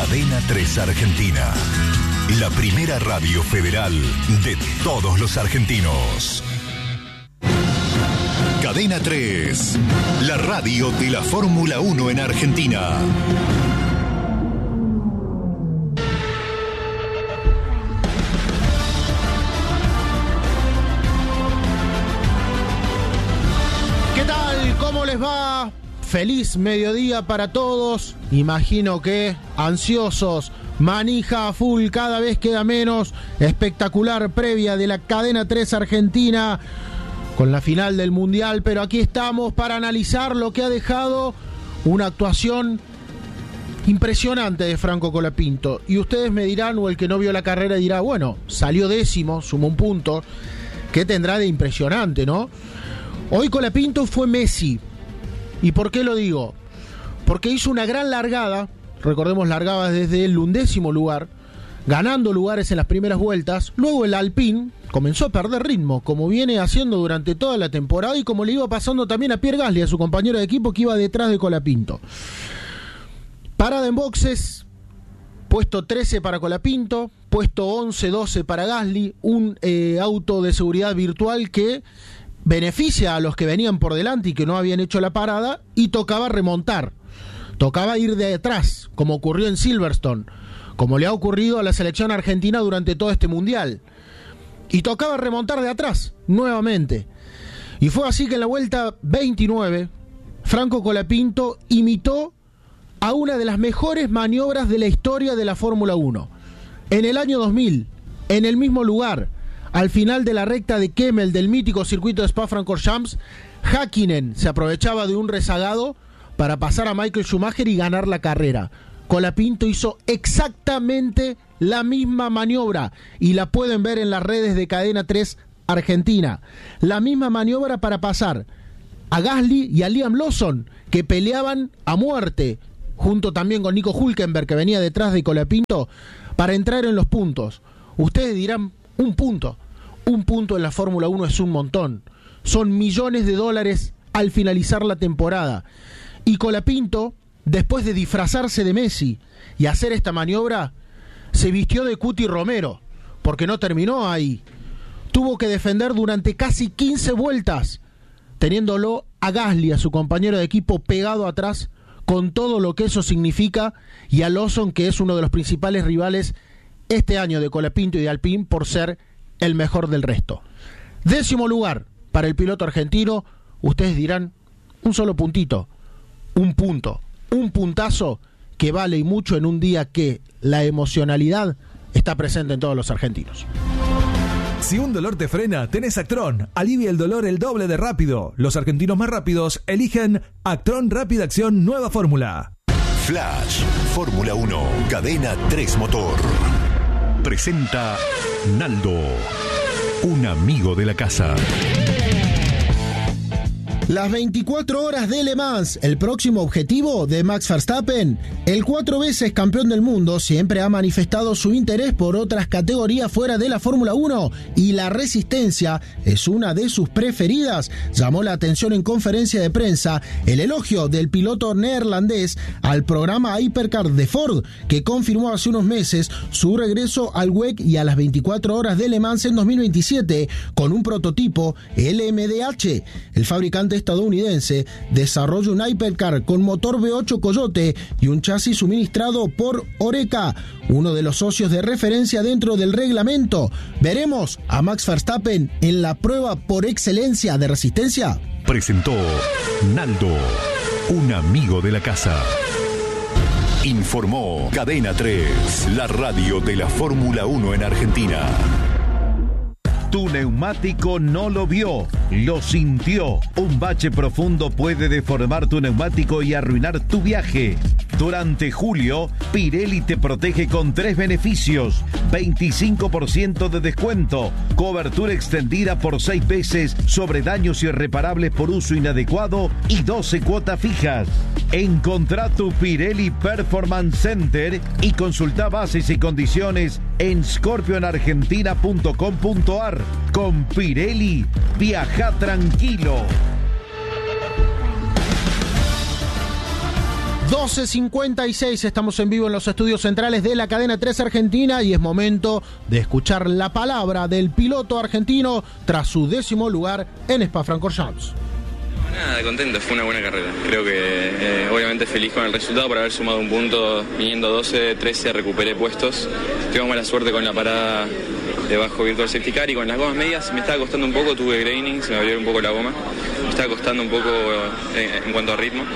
Cadena 3 Argentina, la primera radio federal de todos los argentinos. Cadena 3, la radio de la Fórmula 1 en Argentina. ¿Qué tal? ¿Cómo les va? Feliz mediodía para todos. Imagino que ansiosos, manija a full, cada vez queda menos. Espectacular previa de la Cadena 3 Argentina con la final del Mundial, pero aquí estamos para analizar lo que ha dejado una actuación impresionante de Franco Colapinto. Y ustedes me dirán, o el que no vio la carrera dirá, bueno, salió décimo, sumó un punto. ¿Qué tendrá de impresionante, no? Hoy Colapinto fue Messi. ¿Y por qué lo digo? Porque hizo una gran largada, recordemos, largaba desde el 11º lugar, ganando lugares en las primeras vueltas. Luego el Alpine comenzó a perder ritmo, como viene haciendo durante toda la temporada y como le iba pasando también a Pierre Gasly, a su compañero de equipo que iba detrás de Colapinto. Parada en boxes, puesto 13 para Colapinto, puesto 11-12 para Gasly, un auto de seguridad virtual que beneficia a los que venían por delante y que no habían hecho la parada, y tocaba remontar, tocaba ir de atrás, como ocurrió en Silverstone, como le ha ocurrido a la selección argentina durante todo este mundial, y tocaba remontar de atrás nuevamente. Y fue así que en la vuelta 29 Franco Colapinto imitó a una de las mejores maniobras de la historia de la Fórmula 1. En el año 2000, en el mismo lugar, al final de la recta de Kemmel del mítico circuito de Spa-Francorchamps, Häkkinen se aprovechaba de un rezagado para pasar a Michael Schumacher y ganar la carrera. Colapinto hizo exactamente la misma maniobra y la pueden ver en las redes de Cadena 3 Argentina. La misma maniobra para pasar a Gasly y a Liam Lawson, que peleaban a muerte, junto también con Nico Hülkenberg, que venía detrás de Colapinto, para entrar en los puntos. Ustedes dirán, un punto en la Fórmula 1 es un montón. Son millones de dólares al finalizar la temporada. Y Colapinto, después de disfrazarse de Messi y hacer esta maniobra, se vistió de Cuti Romero, porque no terminó ahí. Tuvo que defender durante casi 15 vueltas, teniéndolo a Gasly, a su compañero de equipo, pegado atrás, con todo lo que eso significa, y a Lawson, que es uno de los principales rivales este año de Colapinto y de Alpine por ser el mejor del resto. 10º lugar para el piloto argentino. Ustedes dirán, un solo puntito, un punto, un puntazo que vale y mucho en un día que la emocionalidad está presente en todos los argentinos. Si un dolor te frena, tenés Actron. Alivia el dolor el doble de rápido. Los argentinos más rápidos eligen Actron Rápida Acción Nueva Fórmula. Flash, Fórmula 1, Cadena 3 Motor. Presenta Naldo, un amigo de la casa. Las 24 horas de Le Mans, el próximo objetivo de Max Verstappen. El 4 veces campeón del mundo siempre ha manifestado su interés por otras categorías fuera de la Fórmula 1 y la resistencia es una de sus preferidas. Llamó la atención en conferencia de prensa el elogio del piloto neerlandés al programa Hypercar de Ford, que confirmó hace unos meses su regreso al WEC y a las 24 horas de Le Mans en 2027 con un prototipo LMDH. El fabricante estadounidense desarrolla un Hypercar con motor V8 Coyote y un chasis suministrado por Oreca, uno de los socios de referencia dentro del reglamento. ¿Veremos a Max Verstappen en la prueba por excelencia de resistencia? Presentó Naldo, un amigo de la casa. Informó Cadena 3, la radio de la Fórmula 1 en Argentina. Tu neumático no lo vio, lo sintió. Un bache profundo puede deformar tu neumático y arruinar tu viaje. Durante julio, Pirelli te protege con 3 beneficios: 25% de descuento, cobertura extendida por 6 veces sobre daños irreparables por uso inadecuado y 12 cuotas fijas. Encontrá tu Pirelli Performance Center y consulta bases y condiciones en scorpionargentina.com.ar. Con Pirelli, viaja tranquilo. 12:56, estamos en vivo en los estudios centrales de la cadena 3 Argentina y es momento de escuchar la palabra del piloto argentino tras su 10º lugar en Spa-Francorchamps. Nada, contento, fue una buena carrera. Creo que obviamente feliz con el resultado por haber sumado un punto, viniendo 12, 13, recuperé puestos. Tengo mala suerte con la parada de bajo Virtual Safety Car y con las gomas medias me estaba costando un poco, tuve graining, se me abrió un poco la goma, me estaba costando un poco en cuanto a ritmo.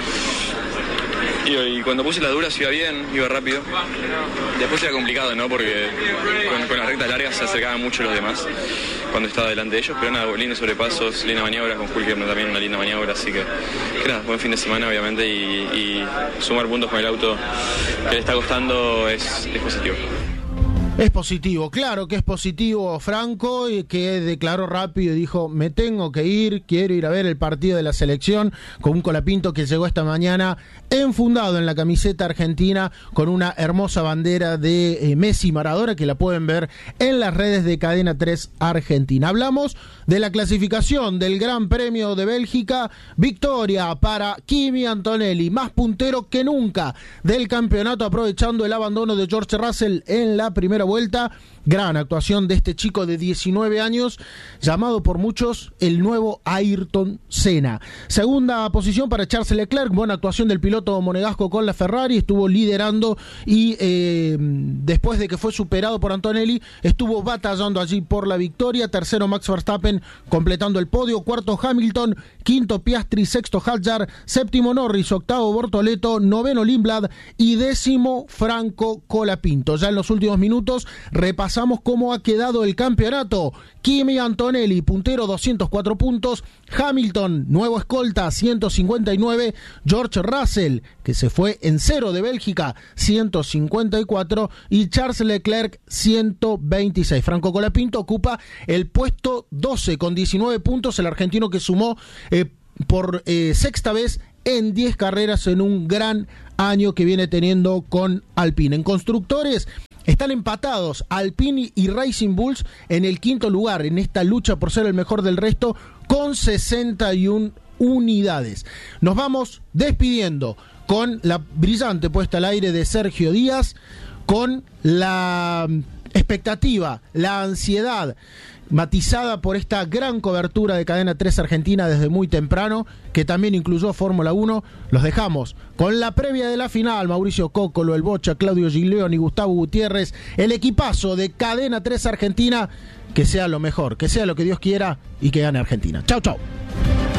Y cuando puse las duras iba bien, iba rápido. Después era complicado, ¿no? Porque con las rectas largas se acercaban mucho los demás cuando estaba delante de ellos. Pero nada, lindos sobrepasos, linda maniobra, con Hulk también una linda maniobra. Así que nada, buen fin de semana obviamente y sumar puntos con el auto que le está costando es positivo. Es positivo, claro que es positivo Franco, y que declaró rápido y dijo, me tengo que ir, quiero ir a ver el partido de la selección, con un Colapinto que llegó esta mañana enfundado en la camiseta argentina con una hermosa bandera de Messi Maradona que la pueden ver en las redes de Cadena 3 Argentina. Hablamos de la clasificación del Gran Premio de Bélgica, victoria para Kimi Antonelli, más puntero que nunca del campeonato, aprovechando el abandono de George Russell en la primera vuelta. Gran actuación de este chico de 19 años, llamado por muchos el nuevo Ayrton Senna. Segunda posición para Charles Leclerc, buena actuación del piloto monegasco con la Ferrari, estuvo liderando y después de que fue superado por Antonelli, estuvo batallando allí por la victoria. Tercero Max Verstappen completando el podio, cuarto Hamilton, quinto Piastri, sexto Hadjar, séptimo Norris, octavo Bortoleto, noveno Lindblad y décimo Franco Colapinto. Ya en los últimos minutos repasamos cómo ha quedado el campeonato. Kimi Antonelli, puntero, 204 puntos. Hamilton, nuevo escolta, 159. George Russell, que se fue en cero de Bélgica, 154. Y Charles Leclerc, 126. Franco Colapinto ocupa el puesto 12 con 19 puntos. El argentino que sumó por sexta vez en 10 carreras en un gran año que viene teniendo con Alpine. En constructores están empatados Alpine y Racing Bulls en el quinto lugar en esta lucha por ser el mejor del resto con 61 unidades. Nos vamos despidiendo con la brillante puesta al aire de Sergio Díaz, con la expectativa, la ansiedad matizada por esta gran cobertura de Cadena 3 Argentina desde muy temprano, que también incluyó Fórmula 1. Los dejamos con la previa de la final, Mauricio Cócolo, El Bocha, Claudio Giglioni, Gustavo Gutiérrez, el equipazo de Cadena 3 Argentina. Que sea lo mejor, que sea lo que Dios quiera y que gane Argentina. Chau, chau.